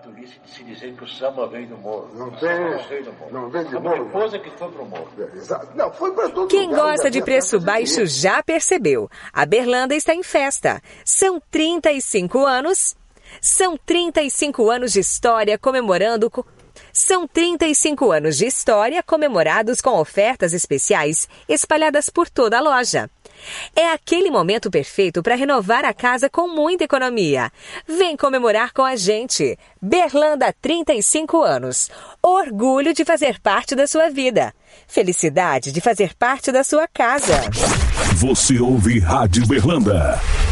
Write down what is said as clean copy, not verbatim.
tolice de se dizer que o samba vem do morro. Não vem de morro. Depois é que foi pro morro. Exato. Não, foi para todo Quem lugar, gosta de preço baixo já percebeu. A Berlanda está em festa. São 35 anos. São 35 anos de história São 35 anos de história comemorados com ofertas especiais espalhadas por toda a loja. É aquele momento perfeito para renovar a casa com muita economia. Vem comemorar com a gente. Berlanda 35 anos. Orgulho de fazer parte da sua vida. Felicidade de fazer parte da sua casa. Você ouve Rádio Berlanda.